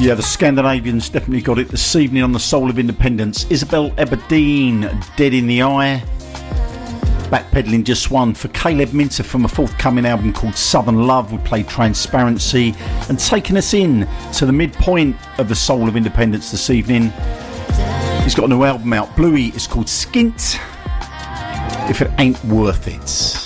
Yeah, the Scandinavians definitely got it this evening on the Soul of Independence. Isabel Eberdeen, Dead in the Eye. Backpedaling just one for Caleb Minter from a forthcoming album called Southern Love. We played Transparency, and taking us in to the midpoint of the Soul of Independence this evening, he's got a new album out. Bluey is called Skint. If it ain't worth it.